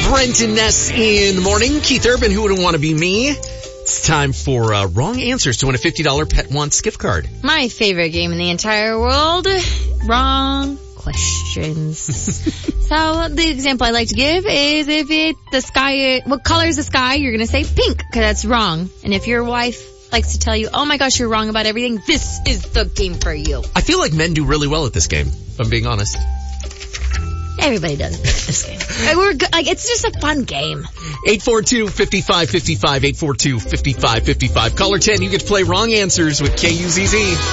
Brent and Ness in the morning. Keith Urban, who wouldn't want to be me? It's time for wrong answers to win a $50 Pet Wants gift card. My favorite game in the entire world. Wrong questions. So the example I like to give is what color is the sky? You're going to say pink, because that's wrong. And if your wife likes to tell you, oh my gosh, you're wrong about everything, this is the game for you. I feel like men do really well at this game, if I'm being honest. Everybody does it at this game. We're good. It's just a fun game. 842-5555, 842-5555. Caller 10, you get to play wrong answers with KUZZ.